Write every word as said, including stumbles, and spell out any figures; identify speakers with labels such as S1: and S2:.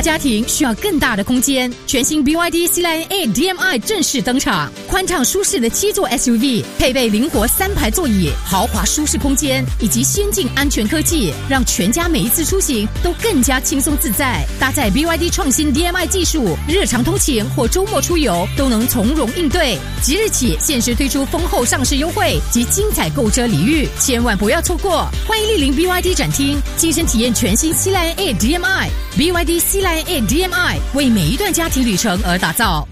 S1: 家庭需要更大的空间，全新 B Y D Sea Lion eight D M I 正式登场，宽敞舒适的七座 S U V， 配备灵活三排座椅、豪华舒适空间以及先进安全科技，让全家每一次出行都更加轻松自在。搭载 B Y D 创新 D M I 技术，日常通勤或周末出游都能从容应对。即日起限时推出丰厚上市优惠及精彩购车礼遇，千万不要错过！欢迎莅临 B Y D 展厅，亲身体验全新 Sea Lion eight D M I。B Y D Sea Lion eight D M I 为每一段家庭旅程而打造。